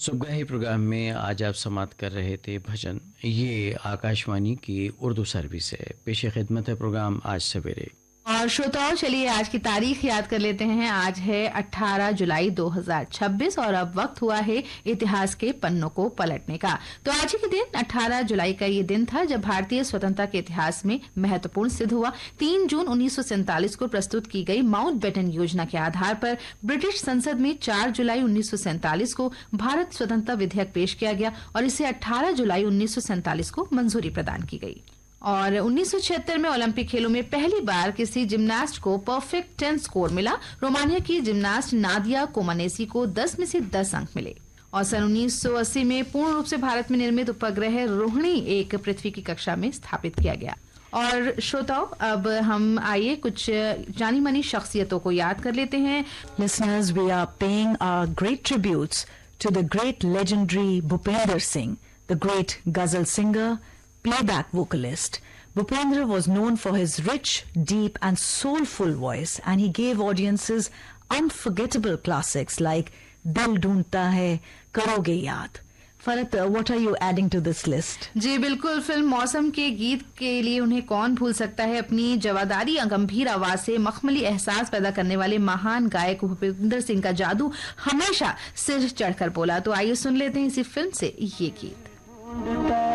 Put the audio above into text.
सुबह प्रोग्राम में आज आप समाप्त कर रहे थे भजन। ये आकाशवाणी की उर्दू सर्विस है। पेश खिदमत है प्रोग्राम आज सवेरे। और श्रोताओं, चलिए आज की तारीख याद कर लेते हैं। आज है 18 जुलाई 2026 और अब वक्त हुआ है इतिहास के पन्नों को पलटने का। तो आज ही के दिन 18 जुलाई का ये दिन था जब भारतीय स्वतंत्रता के इतिहास में महत्वपूर्ण सिद्ध हुआ। 3 जून 1947 को प्रस्तुत की गई माउंटबेटन योजना के आधार पर ब्रिटिश संसद में 4 जुलाई 1947 को भारत स्वतंत्रता विधेयक पेश किया गया और इसे 18 जुलाई 1947 को मंजूरी प्रदान की गई। और 1976 में ओलंपिक खेलों में पहली बार किसी जिम्नास्ट को परफेक्ट 10 स्कोर मिला। रोमानिया की जिम्नास्ट नादिया कोमानेसी को 10 में से 10 अंक मिले। और सन 1980 में पूर्ण रूप से भारत में निर्मित उपग्रह रोहिणी एक पृथ्वी की कक्षा में स्थापित किया गया। और श्रोताओं, अब हम आइए कुछ जानी मानी शख्सियतों को याद कर लेते हैं। Listeners, we are paying our great tributes to the great legendary Bhupender Singh, the great ghazal singer, playback vocalist. Bhupendra was known for his rich, deep and soulful voice, and he gave audiences unforgettable classics like Dil Dhoondta Hai, Karoge Yaad. Farat, what are you adding to this list? जी बिल्कुल, film मौसम के गीत के लिए उन्हें कौन भूल सकता है। अपनी जवादारी गंभीर आवाज से मखमली एहसास पैदा करने वाले महान गायक भूपेंद्र सिंह का जादू हमेशा सिर चढ़कर बोला। तो आइए सुन लेते हैं इसी फिल्म से ये गीत।